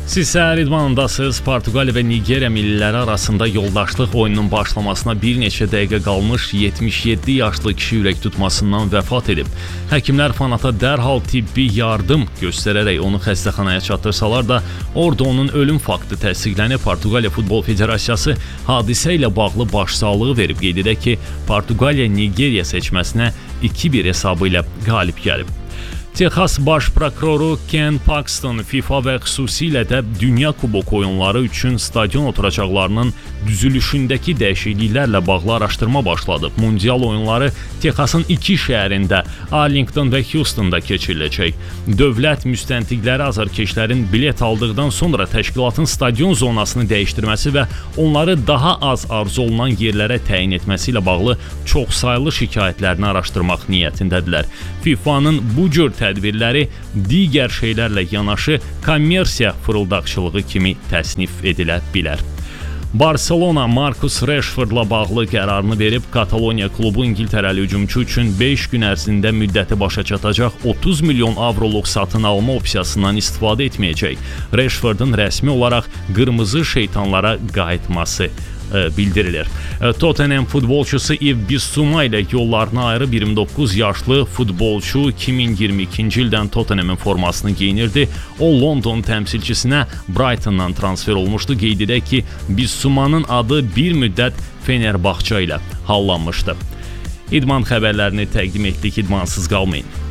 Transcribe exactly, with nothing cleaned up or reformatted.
Siz səhər idmanındasınız. Portuqaliya və Nigeriya milliləri arasında yoldaşlıq oyununun başlamasına bir neçə dəqiqə qalmış yetmiş yeddi yaşlı kişi ürək tutmasından vəfat edib. Həkimlər fanata dərhal tibbi yardım göstərərək onu xəstəxanaya çatdırsalar da, orada onun ölüm faktı təsdiqlənib. Portuqaliya Futbol Federasiyası hadisə ilə bağlı başsağlığı verib. Qeyd edək ki, Portuqaliya Nigeriya seçməsinə iki bir hesabı ilə qalib gəlib. Texas baş prokuroru Ken Paxton FIFA və xüsusilə də Dünya Kubok oyunları üçün stadion oturacaqlarının düzülüşündəki dəyişikliklərlə bağlı araşdırma başladıb. Mundial oyunları Texasın iki şəhərində, Arlington və Houstonda keçiriləcək. Dövlət müstəntiqləri azarkeşlərin bilet aldıqdan sonra təşkilatın stadion zonasını dəyişdirməsi və onları daha az arzu olunan yerlərə təyin etməsi ilə bağlı çoxsaylı şikayətlərini araşdırmaq niyyətindədirlər. FIFA'nın bu cür tədbirləri digər şeylərlə yanaşı kommersiya fırıldaqçılığı kimi təsnif edilə bilər. Barcelona Marcus Rashfordla bağlı qərarını verib. Kataloniya klubu İngiltərəli hücumçu üçün beş gün ərzində müddəti başa çatacaq otuz milyon avroluq satın alma opsiyasından istifadə etməyəcək. Rashfordun rəsmi olaraq qırmızı şeytanlara qayıtması bildirilir. Tottenham futbolçusu Yves Bissouma ilə yollarını ayrı iyirmi doqquz yaşlı futbolçu iki min iyirmi ikinci ildən Tottenham'ın formasını geyinirdi. O London təmsilçisinə Brightondan transfer olmuşdu. Qeyd edək ki, Bissoumanın adı bir müddət Fenerbahçe ilə hallanmışdı. İdman xəbərlərini təqdim etdik. İdmansız qalmayın.